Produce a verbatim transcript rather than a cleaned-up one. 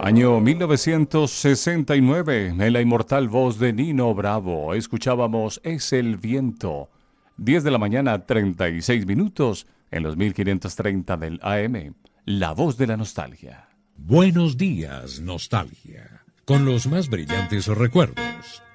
Año mil novecientos sesenta y nueve, en la inmortal voz de Nino Bravo, escuchábamos Es el viento. diez de la mañana, treinta y seis minutos, en los mil quinientos treinta del A M. La voz de la nostalgia. Buenos días, nostalgia. Con los más brillantes recuerdos.